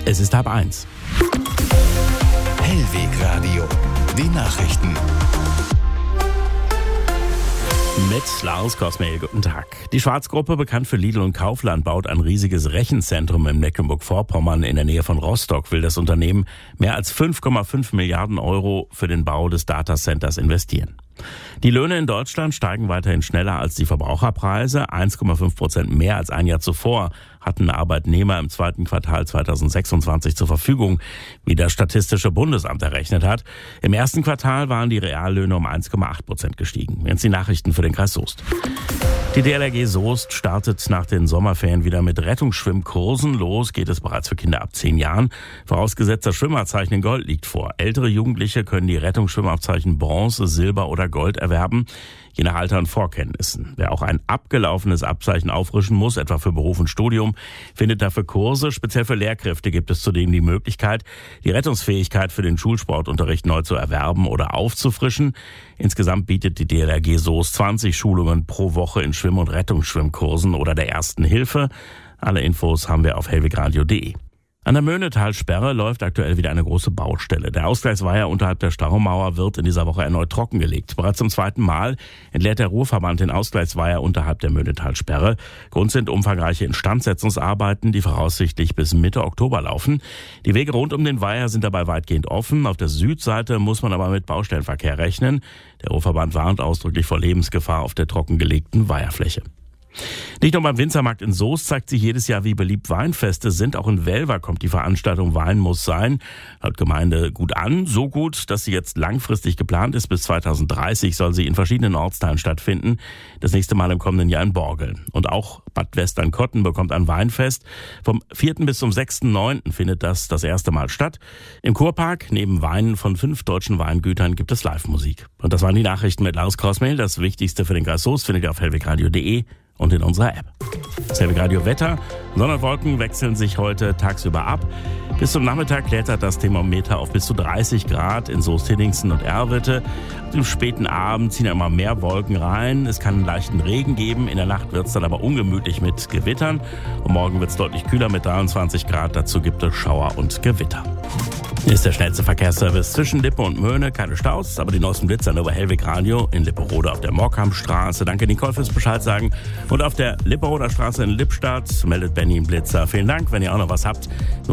Es ist 12:30. Hellwegradio, die Nachrichten. Mit Lars Kosmel, guten Tag. Die Schwarz-Gruppe, bekannt für Lidl und Kaufland, baut ein riesiges Rechenzentrum im Mecklenburg-Vorpommern in der Nähe von Rostock. Will das Unternehmen mehr als 5,5 Milliarden Euro für den Bau des Datacenters investieren. Die Löhne in Deutschland steigen weiterhin schneller als die Verbraucherpreise. 1,5% mehr als ein Jahr zuvor hatten Arbeitnehmer im zweiten Quartal 2026 zur Verfügung, wie das Statistische Bundesamt errechnet hat. Im ersten Quartal waren die Reallöhne um 1,8% gestiegen. Jetzt die Nachrichten für den Kreis Soest. Die DLRG Soest startet nach den Sommerferien wieder mit Rettungsschwimmkursen. Los geht es bereits für Kinder ab 10 Jahren. Vorausgesetzt, das Schwimmabzeichen in Gold liegt vor. Ältere Jugendliche können die Rettungsschwimmabzeichen Bronze, Silber oder Gold erwerben, je nach Alter und Vorkenntnissen. Wer auch ein abgelaufenes Abzeichen auffrischen muss, etwa für Beruf und Studium, findet dafür Kurse. Speziell für Lehrkräfte gibt es zudem die Möglichkeit, die Rettungsfähigkeit für den Schulsportunterricht neu zu erwerben oder aufzufrischen. Insgesamt bietet die DLRG Soest 20 Schulungen pro Woche in Schwimm- und Rettungsschwimmkursen oder der Ersten Hilfe. Alle Infos haben wir auf hellwegradio.de. An der Möhnetalsperre läuft aktuell wieder eine große Baustelle. Der Ausgleichsweiher unterhalb der Staumauer wird in dieser Woche erneut trockengelegt. Bereits zum zweiten Mal entleert der Ruhrverband den Ausgleichsweiher unterhalb der Möhnetalsperre. Grund sind umfangreiche Instandsetzungsarbeiten, die voraussichtlich bis Mitte Oktober laufen. Die Wege rund um den Weiher sind dabei weitgehend offen. Auf der Südseite muss man aber mit Baustellenverkehr rechnen. Der Ruhrverband warnt ausdrücklich vor Lebensgefahr auf der trockengelegten Weiherfläche. Nicht nur beim Winzermarkt in Soest zeigt sich jedes Jahr, wie beliebt Weinfeste sind. Auch in Welver kommt die Veranstaltung Wein muss sein laut Gemeinde gut an. So gut, dass sie jetzt langfristig geplant ist. Bis 2030 soll sie in verschiedenen Ortsteilen stattfinden. Das nächste Mal im kommenden Jahr in Borgeln. Und auch Bad Westernkotten bekommt ein Weinfest. Vom 4. bis zum 6.9. findet das erste Mal statt. Im Kurpark, neben Weinen von 5 deutschen Weingütern, gibt es Live-Musik. Und das waren die Nachrichten mit Lars Kosmel. Das Wichtigste für den Kreis Soest findet ihr auf hellwegradio.de. und in unserer App. Das Hellwegradio Wetter. Sonne und Wolken wechseln sich heute tagsüber ab. Bis zum Nachmittag klettert das Thermometer auf bis zu 30 Grad in Soest, Hinningsen und Erwitte. Im späten Abend ziehen immer mehr Wolken rein. Es kann einen leichten Regen geben. In der Nacht wird es dann aber ungemütlich mit Gewittern. Und morgen wird es deutlich kühler mit 23 Grad. Dazu gibt es Schauer und Gewitter. Hier ist der schnellste Verkehrsservice zwischen Lippe und Möhne. Keine Staus, aber die neuesten Blitzer nur bei Hellwegradio in Lipperode auf der Moorkampstraße. Danke Nicole fürs Bescheid sagen. Und auf der Lipperoder Straße in Lippstadt meldet Benny einen Blitzer. Vielen Dank, wenn ihr auch noch was habt.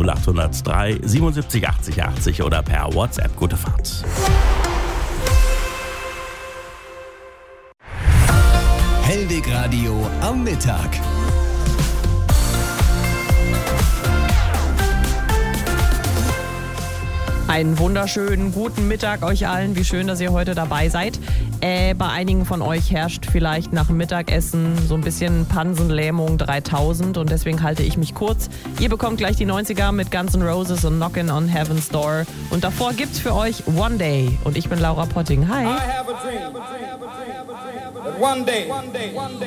0803 77 80 80 oder per WhatsApp. Gute Fahrt. Hellwegradio am Mittag. Einen wunderschönen guten Mittag euch allen. Wie schön, dass ihr heute dabei seid. Bei einigen von euch herrscht vielleicht nach dem Mittagessen so ein bisschen Pansenlähmung 3000 und deswegen halte ich mich kurz. Ihr bekommt gleich die 90er mit Guns N' Roses und Knockin' on Heaven's Door. Und davor gibt's für euch One Day. Und ich bin Laura Potting. Hi. I have a dream that one day